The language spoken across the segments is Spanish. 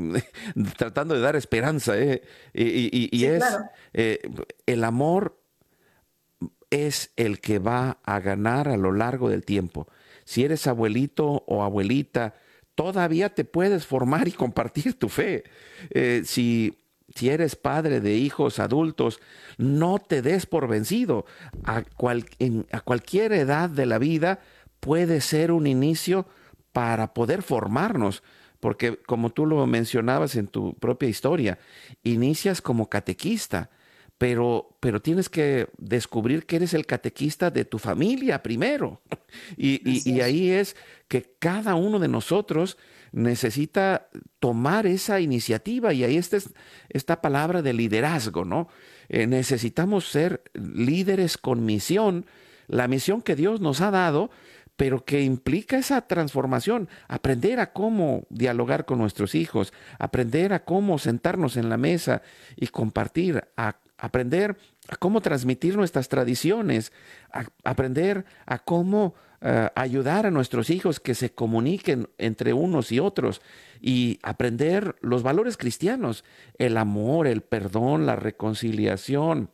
tratando de dar esperanza, ¿eh? Y Sí, es, claro. el amor es el que va a ganar a lo largo del tiempo. Si eres abuelito o abuelita, todavía te puedes formar y compartir tu fe. Si eres padre de hijos adultos, no te des por vencido. A cualquier edad de la vida puede ser un inicio para poder formarnos. Porque como tú lo mencionabas en tu propia historia, inicias como catequista, pero tienes que descubrir que eres el catequista de tu familia primero. Así Y es. ahí es que cada uno de nosotros necesita tomar esa iniciativa y ahí está esta palabra de liderazgo, ¿no? Necesitamos ser líderes con misión, la misión que Dios nos ha dado, pero que implica esa transformación, aprender a cómo dialogar con nuestros hijos, aprender a cómo sentarnos en la mesa y compartir, a aprender a cómo transmitir nuestras tradiciones, a aprender a cómo ayudar a nuestros hijos que se comuniquen entre unos y otros y aprender los valores cristianos, el amor, el perdón, la reconciliación,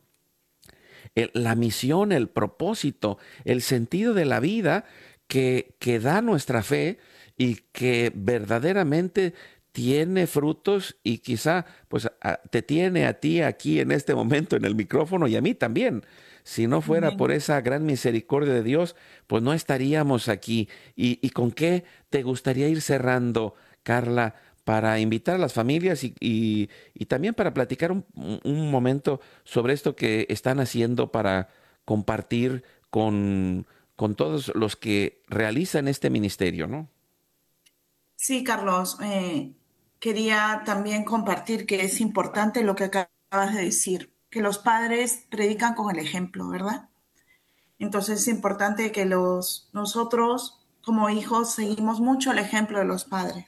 la misión, el propósito, el sentido de la vida que da nuestra fe y que verdaderamente tiene frutos y quizá pues te tiene a ti aquí en este momento en el micrófono y a mí también. Si no fuera por Amén. esa gran misericordia de Dios, pues no estaríamos aquí. Y con qué te gustaría ir cerrando, Carla, para invitar a las familias y también para platicar un momento sobre esto que están haciendo para compartir con todos los que realizan este ministerio, ¿no? Sí, Carlos, quería también compartir que es importante lo que acabas de decir, que los padres predican con el ejemplo, ¿verdad? Entonces es importante que nosotros como hijos seguimos mucho el ejemplo de los padres.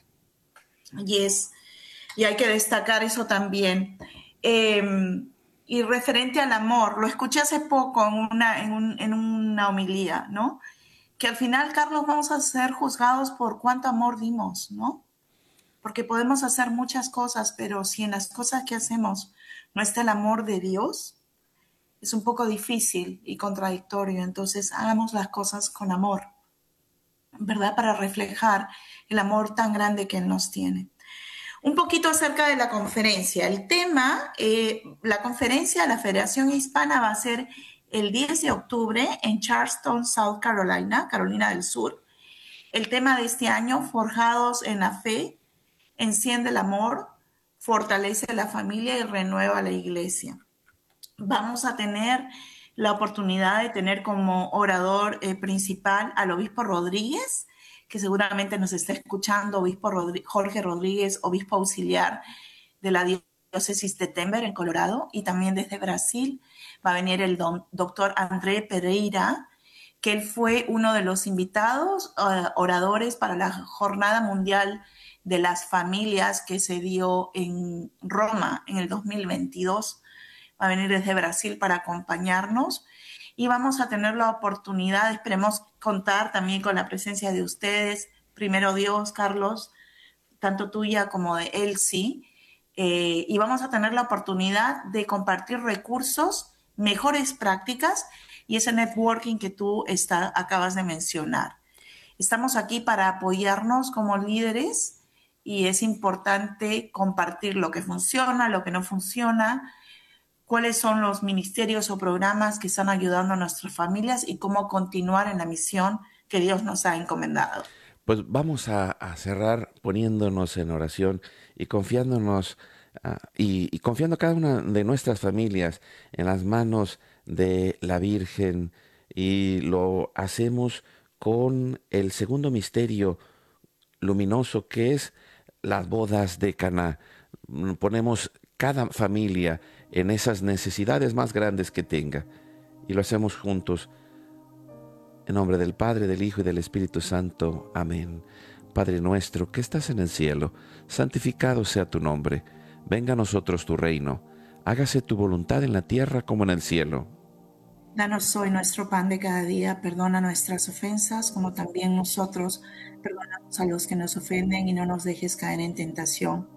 Y, es, y hay que destacar eso también. Eh, y referente al amor, lo escuché hace poco en una homilía, ¿no? Que al final, Carlos, vamos a ser juzgados por cuánto amor dimos, ¿no? Porque podemos hacer muchas cosas, pero si en las cosas que hacemos no está el amor de Dios, es un poco difícil y contradictorio. Entonces, hagamos las cosas con amor, ¿verdad? Para reflejar el amor tan grande que Él nos tiene. Un poquito acerca de la conferencia. El tema, la conferencia de la Federación Hispana va a ser el 10 de octubre en Charleston, South Carolina, Carolina del Sur. El tema de este año, Forjados en la Fe, enciende el amor, fortalece la familia y renueva la iglesia. Vamos a tener la oportunidad de tener como orador principal al obispo Rodríguez, que seguramente nos está escuchando, Jorge Rodríguez, obispo auxiliar de la diócesis de Denver, en Colorado, y también desde Brasil va a venir el doctor André Pereira, que él fue uno de los invitados oradores para la Jornada Mundial de las Familias que se dio en Roma en el 2022. Va a venir desde Brasil para acompañarnos y vamos a tener la oportunidad, esperemos contar también con la presencia de ustedes, primero Dios, Carlos, tanto tuya como de Elsie, y vamos a tener la oportunidad de compartir recursos, mejores prácticas y ese networking que tú acabas de mencionar. Estamos aquí para apoyarnos como líderes y es importante compartir lo que funciona, lo que no funciona, cuáles son los ministerios o programas que están ayudando a nuestras familias y cómo continuar en la misión que Dios nos ha encomendado. Pues vamos a cerrar poniéndonos en oración y confiándonos y confiando cada una de nuestras familias en las manos de la Virgen y lo hacemos con el segundo misterio luminoso que es las bodas de Caná. Ponemos cada familia en esas necesidades más grandes que tenga y lo hacemos juntos. En nombre del Padre, del Hijo y del Espíritu Santo. Amén. Padre nuestro que estás en el cielo, santificado sea tu nombre. Venga a nosotros tu reino. Hágase tu voluntad en la tierra como en el cielo. Danos hoy nuestro pan de cada día, perdona nuestras ofensas, como también nosotros perdonamos a los que nos ofenden y no nos dejes caer en tentación